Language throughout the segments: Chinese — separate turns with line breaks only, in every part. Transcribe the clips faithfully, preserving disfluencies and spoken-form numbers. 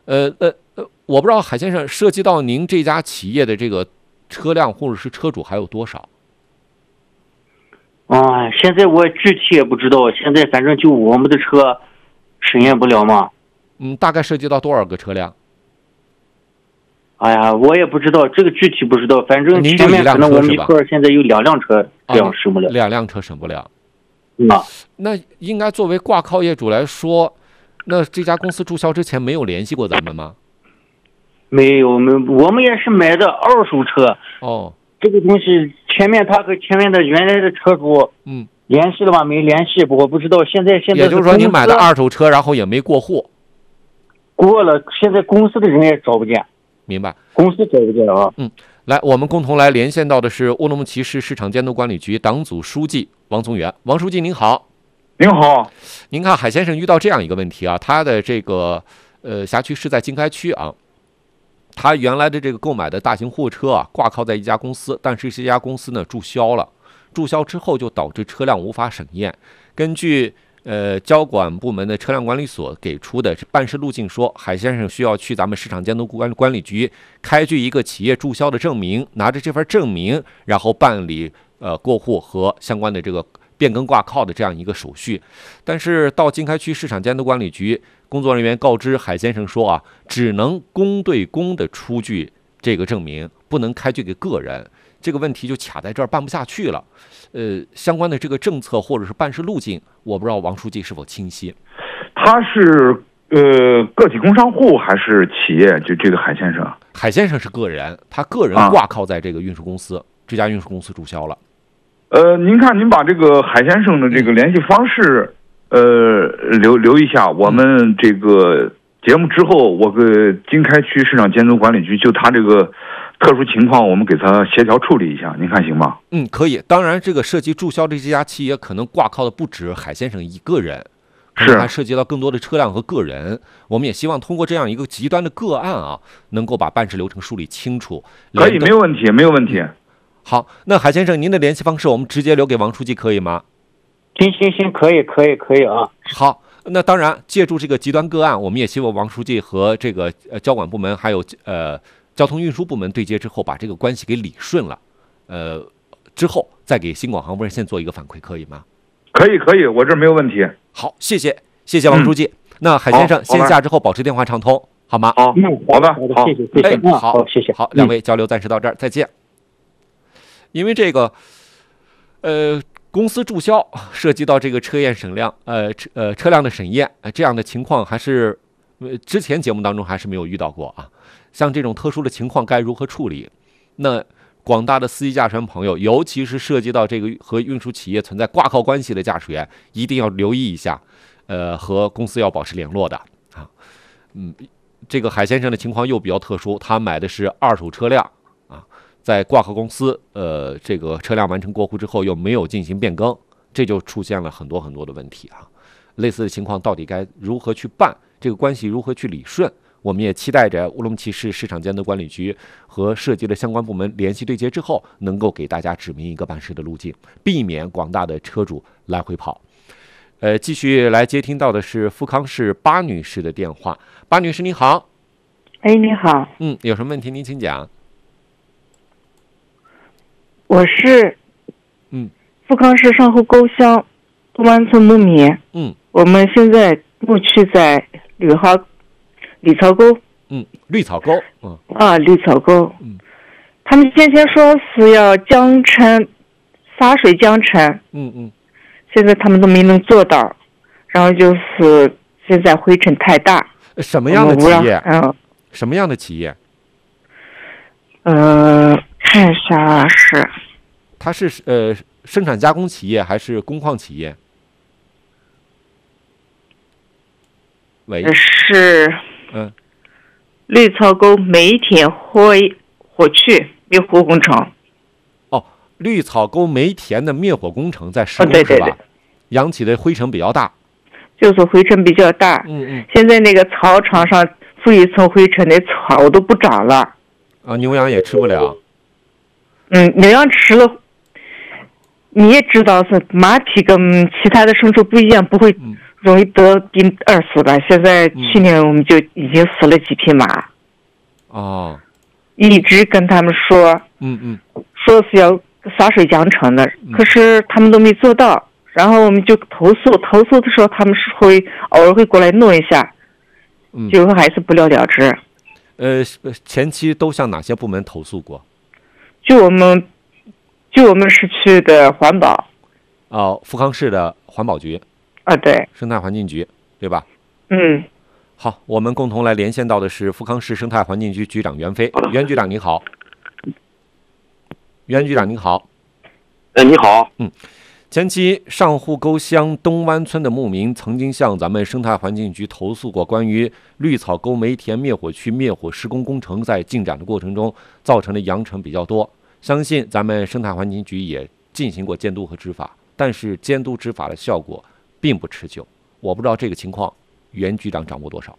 呃呃呃，我不知道海先生涉及到您这家企业的这个车辆或者是车主还有多少？
啊，现在我具体也不知道，现在反正就我们的车审验不了嘛。
嗯，大概涉及到多少个车辆？
哎呀，我也不知道，这个具体不知道，反正前面可能我们一块现在有两辆车这样审不了。
啊、两辆车审不了。
啊，
那应该作为挂靠业主来说，那这家公司注销之前没有联系过咱们吗？
没有，没，我们也是买的二手车。
哦，
这个东西前面他和前面的原来的车主
嗯
联系了吧？没联系，我不知道。现在现在
也就是说，你买的二手车，然后也没过户。
过了，现在公司的人也找不见。
明白，
公司找不见啊。
嗯，来，我们共同来连线到的是乌鲁木齐市市场监督管理局党组书记王宗元。王书记您好。
您好。
您看海先生遇到这样一个问题啊，他的这个呃辖区是在经开区啊，他原来的这个购买的大型货车啊挂靠在一家公司，但是这家公司呢注销了，注销之后就导致车辆无法审验。根据呃，交管部门的车辆管理所给出的办事路径说，海先生需要去咱们市场监督管管理局开具一个企业注销的证明，拿着这份证明，然后办理呃过户和相关的这个变更挂靠的这样一个手续。但是到经开区市场监督管理局，工作人员告知海先生说啊，只能公对公的出具这个证明，不能开具给个人。这个问题就卡在这儿，办不下去了。呃，相关的这个政策或者是办事路径，我不知道王书记是否清晰。
他是呃个体工商户还是企业？就这个海先生，
海先生是个人，他个人挂靠在这个运输公司，啊、这家运输公司注销了。
呃，您看，您把这个海先生的这个联系方式，呃，留留一下，我们这个节目之后，我给经开区市场监督管理局就他这个特殊情况，我们给他协调处理一下，您看行吗？
嗯，可以。当然，这个涉及注销的这家企业可能挂靠的不止海先生一个人，可能还涉及到更多的车辆和个人。我们也希望通过这样一个极端的个案啊，能够把办事流程梳理清楚。
可以，没有问题，没有问题。
好，那海先生，您的联系方式我们直接留给王书记，可以吗？
行行行，可以，可以，可以啊。
好，那当然，借助这个极端个案，我们也希望王书记和这个呃交管部门还有呃。交通运输部门对接之后，把这个关系给理顺了，呃，之后再给新广航温县做一个反馈，可以吗？
可以，可以，我这没有问题。
好，谢谢，谢谢王书记。嗯、那海先生，线下之后保持电话畅通，好吗？
好，好的，好，
谢谢，谢谢，
哎、好，
谢谢。
好，两位交流暂时到这儿，再见。因为这个，呃，公司注销涉及到这个车验审量，呃，车呃车辆的审验，呃，这样的情况还是呃之前节目当中还是没有遇到过啊。像这种特殊的情况该如何处理？那广大的司机驾驶员朋友，尤其是涉及到这个和运输企业存在挂靠关系的驾驶员，一定要留意一下，呃，和公司要保持联络的啊。嗯，这个海先生的情况又比较特殊，他买的是二手车辆啊，在挂靠公司，呃，这个车辆完成过户之后又没有进行变更，这就出现了很多很多的问题啊。类似的情况到底该如何去办？这个关系如何去理顺？我们也期待着乌鲁木齐市市场监督管理局和涉及的相关部门联系对接之后，能够给大家指明一个办事的路径，避免广大的车主来回跑。呃，继续来接听到的是富康市巴女士的电话。巴女士您好。
哎，你好。
嗯，有什么问题您请讲。
我是
嗯
富康市上湖沟乡东湾村牧民。
嗯，
我们现在牧区在吕哈。绿草沟，
嗯，绿草沟，嗯，
啊，绿草沟，
嗯，
他们先前说是要降尘，洒水降尘，
嗯嗯，
现在他们都没能做到，然后就是现在灰尘太大。
什么样的企业？
嗯，
什么样的企业？
呃，看一下是，
它是呃生产加工企业还是工矿企业？喂，
是。
嗯，
绿草沟煤田火火区灭火工程。
哦，绿草沟煤田的灭火工程在施工、
哦、对对对，
是吧？扬起的灰尘比较大。
就是灰尘比较大。
嗯嗯。
现在那个草场上覆一层灰尘，那草都不长了。
啊，牛羊也吃不了。
嗯，牛羊吃了，你也知道是马匹跟其他的牲畜不一样，不会容易得病二死了。现在去年我们就已经死了几匹马。
哦，
一直跟他们说，
嗯嗯，
说是要洒水降成的，可是他们都没做到。然后我们就投诉，投诉的时候他们是会偶尔会过来弄一下，
嗯，
最后还是不了了之。
呃，前期都向哪些部门投诉过？
就我们，就我们市区的环保。
哦，富康市的环保局。
啊，对。
生态环境局，对吧？
嗯。
好，我们共同来连线到的是富康市生态环境局局长袁飞。袁局长您好。袁局长您好。
哎，你好。
嗯。前期上户沟乡东湾村的牧民曾经向咱们生态环境局投诉过，关于绿草沟煤田灭火区灭火施工工程在进展的过程中造成的扬尘比较多。相信咱们生态环境局也进行过监督和执法，但是监督执法的效果并不持久。我不知道这个情况袁局长掌握多少？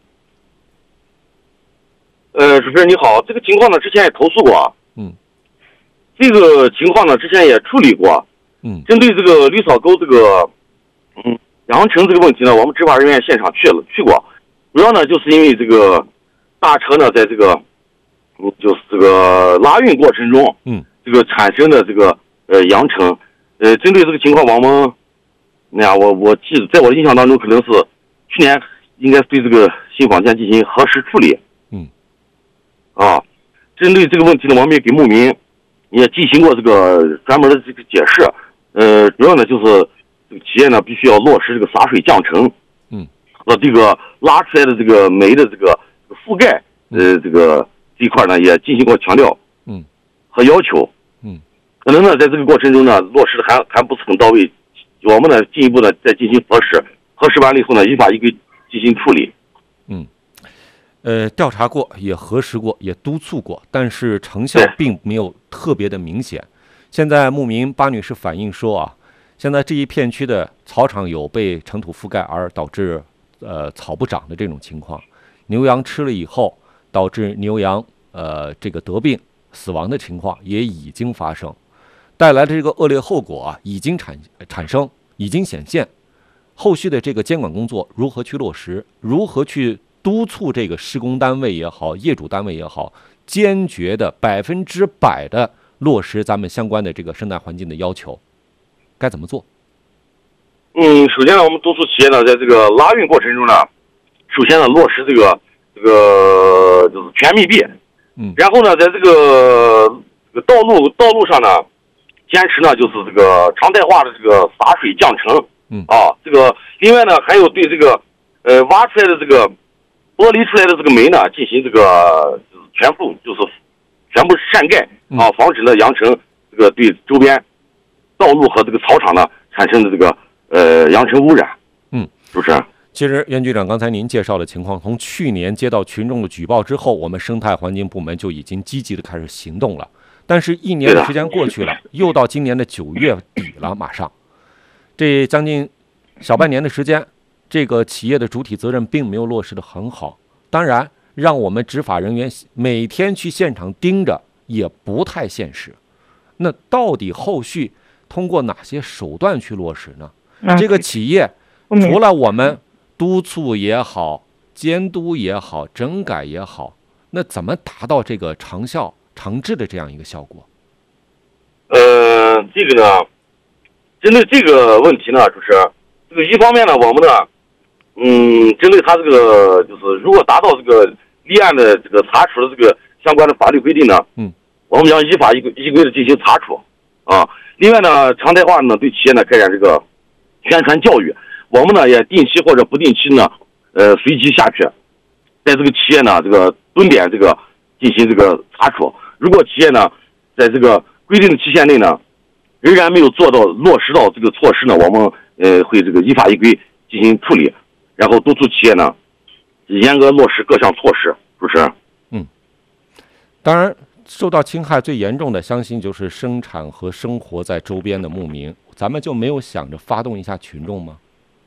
呃，主持人你好，这个情况呢之前也投诉过，
嗯，
这个情况呢之前也处理过。
嗯，
针对这个绿草沟这个，嗯，扬尘这个问题呢，我们执法人员现场去了去过，主要呢就是因为这个大车呢在这个，嗯，就是这个拉运过程中，
嗯，
这个产生的这个呃扬尘，呃，针对这个情况，我们，那样我我记得在我印象当中，可能是去年应该对这个新坊间进行核实处理，
嗯，
啊，针对这个问题呢，我们也给牧民也进行过这个专门的这个解释。呃，主要呢就是这个企业呢必须要落实这个洒水降尘，
嗯，
和这个拉出来的这个煤的这个覆盖，呃，这个这一块呢也进行过强调，
嗯，
和要求，
嗯，
可能呢在这个过程中呢落实的还还不是很到位，我们呢进一步呢再进行核实，核实完了以后呢依法依规进行处理，
嗯，呃，调查过，也核实过，也督促过，但是成效并没有特别的明显。现在牧民巴女士反映说啊，现在这一片区的草场有被尘土覆盖而导致呃草不长的这种情况，牛羊吃了以后导致牛羊呃这个得病死亡的情况也已经发生，带来的这个恶劣后果啊已经产产生，已经显现。后续的这个监管工作如何去落实，如何去督促这个施工单位也好，业主单位也好，坚决的百分之百的落实咱们相关的这个生态环境的要求，该怎么做？
嗯，首先呢，我们督促企业呢，在这个拉运过程中呢，首先呢落实这个这个就是全密闭，
嗯，
然后呢，在这个这个道路道路上呢，坚持呢就是这个常态化的这个洒水降尘，
嗯
啊，这个另外呢还有对这个呃挖出来的这个剥离出来的这个煤呢，进行这个就是全部就是全部扇盖啊，防止呢扬尘这个对周边道路和这个草场呢产生的这个呃扬尘污染。
嗯，
主持人。
其实袁局长刚才您介绍的情况，从去年接到群众的举报之后，我们生态环境部门就已经积极的开始行动了。但是，一年的时间过去了，又到今年的九月底了，马上，这将近小半年的时间，这个企业的主体责任并没有落实的很好。当然，让我们执法人员每天去现场盯着也不太现实。那到底后续通过哪些手段去落实呢？
嗯、
这个企业除了我们督促也好，监督也好，整改也好，那怎么达到这个长效长治的这样一个效果？
呃，这个呢，针对这个问题呢，就是这个一方面呢，我们呢，嗯，针对他这个就是如果达到这个立案的这个查处的这个相关的法律规定呢，
嗯，
我们将依法依规依规的进行查处啊。另外呢，常态化呢对企业呢开展这个宣传教育，我们呢也定期或者不定期呢，呃，随机下去，在这个企业呢这个蹲点这个进行这个查处。如果企业呢在这个规定的期限内呢，仍然没有做到落实到这个措施呢，我们呃会这个依法依规进行处理，然后督促企业呢严格落实各项措施。主持人，
嗯，当然受到侵害最严重的，相信就是生产和生活在周边的牧民。咱们就没有想着发动一下群众吗？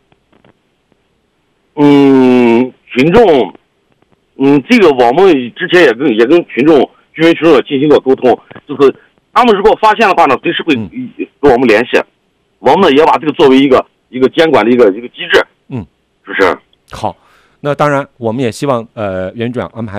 嗯，群众，嗯，这个我们之前也跟也跟群众居民群众进行过沟通，就是他们如果发现的话呢，随时会跟我们联系，我们呢也把这个作为一个一个监管的一个一个机制，
嗯，
是。
好，那当然我们也希望呃袁局长安排